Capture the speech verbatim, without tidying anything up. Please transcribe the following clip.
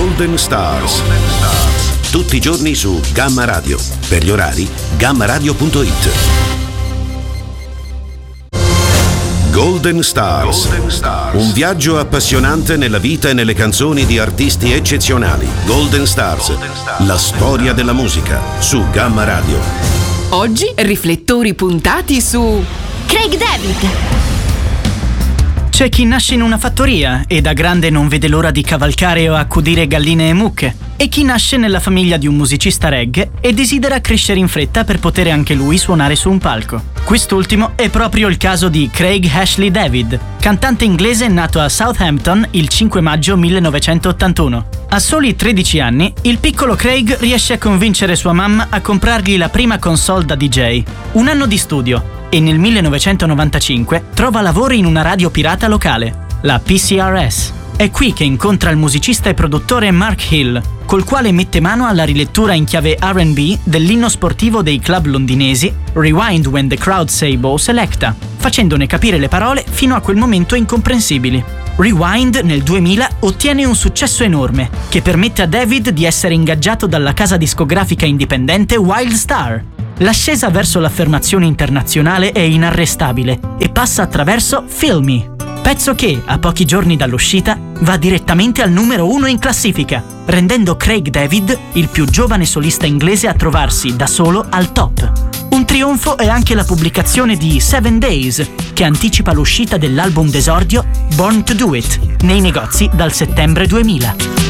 Golden Stars. Tutti i giorni su Gamma Radio. Per gli orari, gamma radio punto it. Golden Stars. Golden Stars. Un viaggio appassionante nella vita e nelle canzoni di artisti eccezionali. Golden Stars. Golden Stars. La storia della musica su Gamma Radio. Oggi riflettori puntati su Craig David. C'è chi nasce in una fattoria e da grande non vede l'ora di cavalcare o accudire galline e mucche, e chi nasce nella famiglia di un musicista reggae e desidera crescere in fretta per poter anche lui suonare su un palco. Quest'ultimo è proprio il caso di Craig Ashley David, cantante inglese nato a Southampton il cinque maggio millenovecentottantuno. A soli tredici anni, il piccolo Craig riesce a convincere sua mamma a comprargli la prima console da D J, un anno di studio, e nel millenovecentonovantacinque trova lavoro in una radio pirata locale, la P C R S. È qui che incontra il musicista e produttore Mark Hill, col quale mette mano alla rilettura in chiave R and B dell'inno sportivo dei club londinesi Rewind When the Crowd Say Bo Selecta, facendone capire le parole fino a quel momento incomprensibili. Rewind nel duemila ottiene un successo enorme, che permette a David di essere ingaggiato dalla casa discografica indipendente Wild Star. L'ascesa verso l'affermazione internazionale è inarrestabile e passa attraverso Feel Me, pezzo che, a pochi giorni dall'uscita, va direttamente al numero uno in classifica, rendendo Craig David il più giovane solista inglese a trovarsi da solo al top. Un trionfo è anche la pubblicazione di Seven Days, che anticipa l'uscita dell'album d'esordio Born to Do It nei negozi dal settembre duemila.